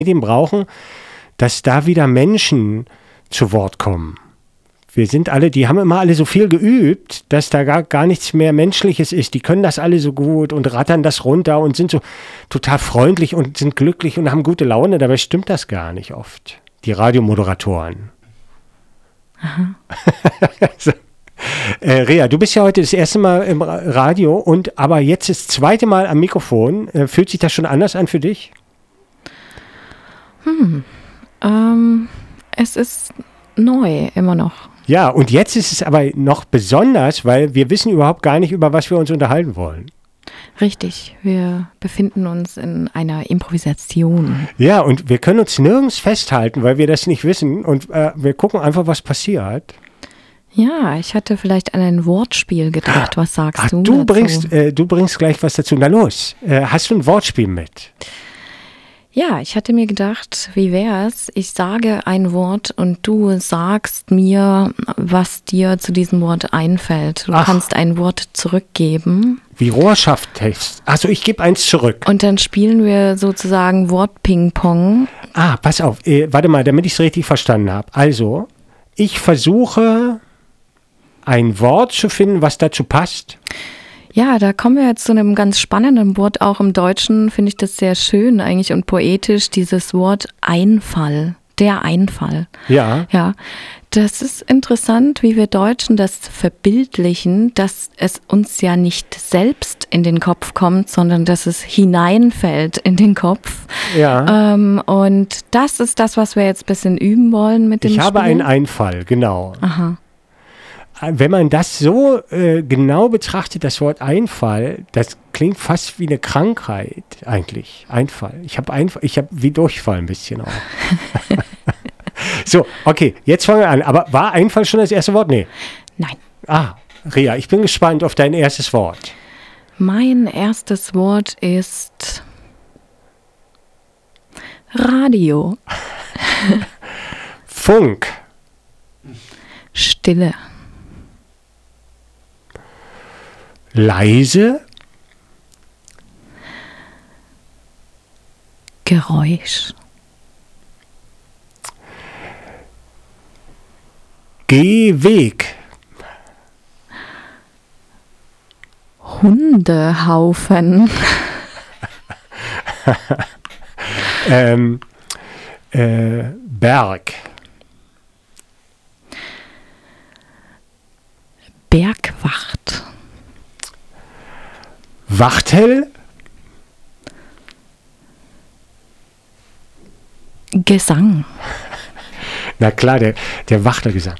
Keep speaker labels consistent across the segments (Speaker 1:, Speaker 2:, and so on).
Speaker 1: Medien brauchen, dass da wieder Menschen zu Wort kommen. Die haben immer alle so viel geübt, dass da gar nichts mehr Menschliches ist. Die können das alle so gut und rattern das runter und sind so total freundlich und sind glücklich und haben gute Laune. Dabei stimmt das gar nicht oft. Die Radiomoderatoren.
Speaker 2: Aha.
Speaker 1: Also, Rea, du bist ja heute das erste Mal im Radio aber jetzt das zweite Mal am Mikrofon. Fühlt sich das schon anders an für dich?
Speaker 2: Es ist neu, immer noch.
Speaker 1: Ja, und jetzt ist es aber noch besonders, weil wir wissen überhaupt gar nicht, über was wir uns unterhalten wollen.
Speaker 2: Richtig, wir befinden uns in einer Improvisation.
Speaker 1: Ja, und wir können uns nirgends festhalten, weil wir das nicht wissen und wir gucken einfach, was passiert.
Speaker 2: Ja, ich hatte vielleicht an ein Wortspiel gedacht. Was sagst du
Speaker 1: dazu? Du bringst gleich was dazu. Na los, hast du ein Wortspiel mit?
Speaker 2: Ja, ich hatte mir gedacht, wie wär's? Ich sage ein Wort und du sagst mir, was dir zu diesem Wort einfällt. Du kannst ein Wort zurückgeben.
Speaker 1: Wie Rohrschafttest. Achso, ich gebe eins zurück.
Speaker 2: Und dann spielen wir sozusagen Wort-Ping-Pong.
Speaker 1: Pass auf. Warte mal, damit ich es richtig verstanden habe. Also, ich versuche, ein Wort zu finden, was dazu passt.
Speaker 2: Ja, da kommen wir jetzt zu einem ganz spannenden Wort. Auch im Deutschen finde ich das sehr schön eigentlich und poetisch, dieses Wort Einfall. Der Einfall.
Speaker 1: Ja.
Speaker 2: Ja, das ist interessant, wie wir Deutschen das verbildlichen, dass es uns ja nicht selbst in den Kopf kommt, sondern dass es hineinfällt in den Kopf.
Speaker 1: Ja.
Speaker 2: Und das ist das, was wir jetzt ein bisschen üben wollen mit dem Spiel.
Speaker 1: Ich habe einen Einfall, genau.
Speaker 2: Aha.
Speaker 1: Wenn man das so genau betrachtet, das Wort Einfall, das klingt fast wie eine Krankheit eigentlich. Einfall. Ich habe wie Durchfall ein bisschen auch. So, okay, jetzt fangen wir an. Aber war Einfall schon das erste Wort? Nee.
Speaker 2: Nein.
Speaker 1: Rea, ich bin gespannt auf dein erstes Wort.
Speaker 2: Mein erstes Wort ist Radio.
Speaker 1: Funk.
Speaker 2: Stille.
Speaker 1: Leise.
Speaker 2: Geräusch.
Speaker 1: Gehweg.
Speaker 2: Hundehaufen.
Speaker 1: Berg.
Speaker 2: Bergwacht.
Speaker 1: Wachtel.
Speaker 2: Gesang.
Speaker 1: Na klar, der Wachtelgesang.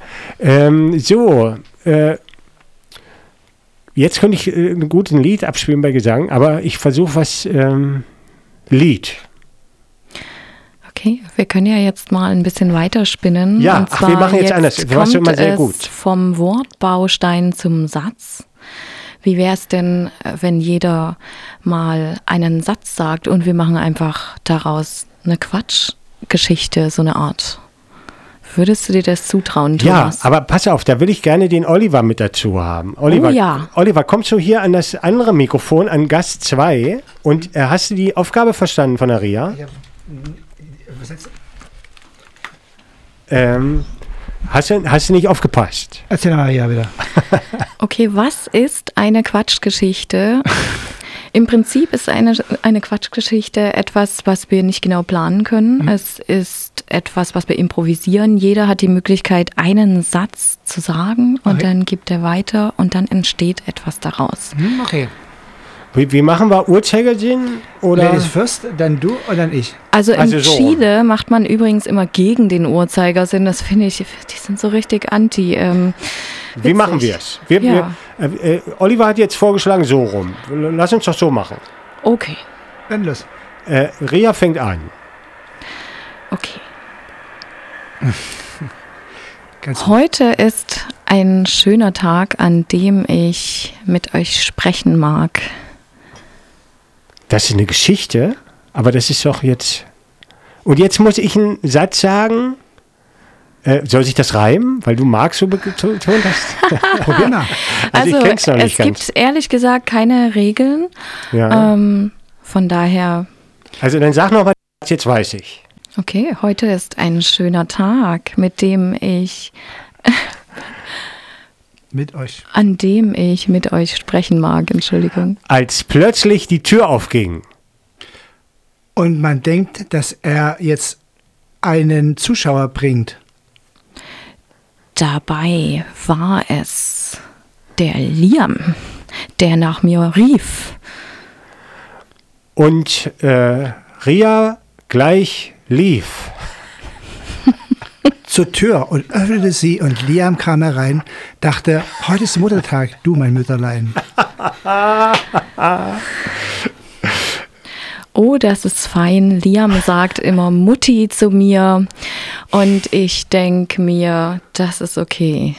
Speaker 1: Jetzt könnte ich ein gutes Lied abspielen bei Gesang, aber ich versuche was Lied.
Speaker 2: Okay, wir können ja jetzt mal ein bisschen weiterspinnen.
Speaker 1: Ja,
Speaker 2: und zwar
Speaker 1: wir machen jetzt anders. Du machst immer sehr gut.
Speaker 2: Vom Wortbaustein zum Satz. Wie wäre es denn, wenn jeder mal einen Satz sagt und wir machen einfach daraus eine Quatschgeschichte, so eine Art? Würdest du dir das zutrauen, Thomas?
Speaker 1: Ja, aber pass auf, da will ich gerne den Oliver mit dazu haben. Oliver,
Speaker 2: ja.
Speaker 1: Oliver, kommst du hier an das andere Mikrofon, an Gast 2 und hast du die Aufgabe verstanden von der Ria?
Speaker 3: Ja, was sagst
Speaker 1: du? Hast du nicht aufgepasst?
Speaker 3: Erzähl mal, ja, wieder.
Speaker 2: Okay, was ist eine Quatschgeschichte? Im Prinzip ist eine Quatschgeschichte etwas, was wir nicht genau planen können. Es ist etwas, was wir improvisieren. Jeder hat die Möglichkeit, einen Satz zu sagen und dann gibt er weiter und dann entsteht etwas daraus.
Speaker 3: Okay.
Speaker 1: Wie machen wir Uhrzeigersinn? Oder?
Speaker 3: Ladies first, dann du und dann ich.
Speaker 2: Also in
Speaker 1: so
Speaker 2: Chile macht man übrigens immer gegen den Uhrzeigersinn. Das finde ich, die sind so richtig anti.
Speaker 1: Wie machen wir es? Oliver hat jetzt vorgeschlagen, so rum. Lass uns doch so machen.
Speaker 2: Okay.
Speaker 3: Dann los.
Speaker 1: Rea fängt an.
Speaker 2: Okay.
Speaker 3: Ganz
Speaker 2: Heute ist ein schöner Tag, an dem ich mit euch sprechen mag.
Speaker 1: Das ist eine Geschichte, aber das ist doch jetzt... Und jetzt muss ich einen Satz sagen. Soll sich das reimen? Weil du Marc so betont hast?
Speaker 3: Probier mal.
Speaker 1: Also ich kenn's noch nicht
Speaker 2: es
Speaker 1: ganz.
Speaker 2: gibt ehrlich gesagt keine Regeln.
Speaker 1: Ja.
Speaker 2: Von daher...
Speaker 1: Also dann sag noch mal, jetzt weiß ich.
Speaker 2: Okay, heute ist ein schöner Tag, an dem ich mit euch sprechen mag. Entschuldigung.
Speaker 1: Als plötzlich die Tür aufging.
Speaker 3: Und man denkt, dass er jetzt einen Zuschauer bringt.
Speaker 2: Dabei war es der Liam, der nach mir rief.
Speaker 1: Und Ria gleich lief.
Speaker 3: Zur Tür und öffnete sie und Liam kam herein, dachte, heute ist Muttertag, du mein Mütterlein.
Speaker 2: Oh, das ist fein. Liam sagt immer Mutti zu mir und ich denke mir, das ist okay.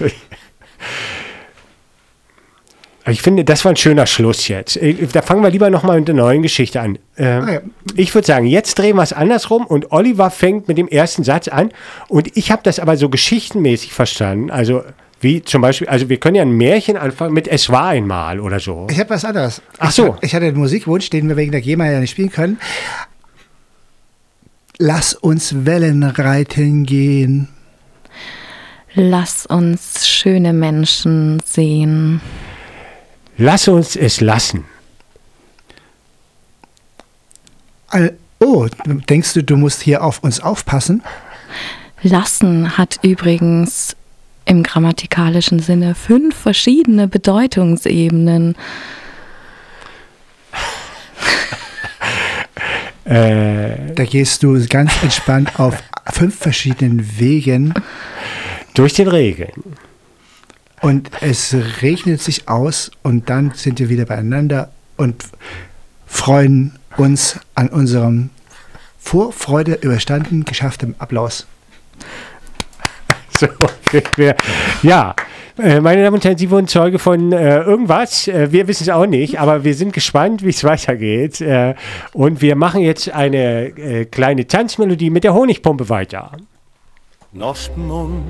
Speaker 1: Ich finde, das war ein schöner Schluss jetzt. Da fangen wir lieber nochmal mit der neuen Geschichte an. Ich würde sagen, jetzt drehen wir es andersrum und Oliver fängt mit dem ersten Satz an und ich habe das aber so geschichtenmäßig verstanden. Also wie zum Beispiel, also wir können ja ein Märchen anfangen mit Es war einmal oder so.
Speaker 3: Ich habe was anderes.
Speaker 1: Ach so.
Speaker 3: Ich hatte einen Musikwunsch, den wir wegen der GEMA ja nicht spielen können. Lass uns Wellen reiten gehen.
Speaker 2: Lass uns schöne Menschen sehen.
Speaker 1: Lass uns es lassen.
Speaker 3: Oh, denkst du musst hier auf uns aufpassen?
Speaker 2: Lassen hat übrigens im grammatikalischen Sinne 5 verschiedene Bedeutungsebenen.
Speaker 3: Da gehst du ganz entspannt auf 5 verschiedenen Wegen.
Speaker 1: Durch den Regen.
Speaker 3: Und es regnet sich aus und dann sind wir wieder beieinander und freuen uns an unserem Vorfreude überstanden geschafftem Applaus.
Speaker 1: So, ja, meine Damen und Herren, Sie wurden Zeuge von irgendwas. Wir wissen es auch nicht, aber wir sind gespannt, wie es weitergeht. Und wir machen jetzt eine kleine Tanzmelodie mit der Honigpumpe weiter.
Speaker 4: Nos mund